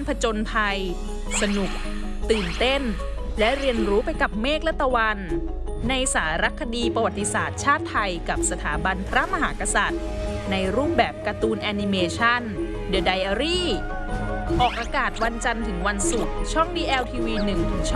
ผจญภัยสนุกตื่นเต้นและเรียนรู้ไปกับเมฆและตะวันในสารคดีประวัติศาสตร์ชาติไทยกับสถาบันพระมหากษัตริย์ในรูปแบบการ์ตูนแอนิเมชัน The Diary ออกอากาศวันจันทร์ถึงวันศุกร์ช่อง DLTV 1 ถึง